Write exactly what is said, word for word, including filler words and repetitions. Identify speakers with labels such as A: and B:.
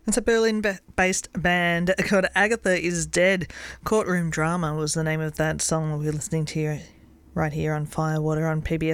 A: It's a Berlin-based band called Agatha is Dead. Courtroom Drama was the name of that song we're listening to right here on Firewater on P B S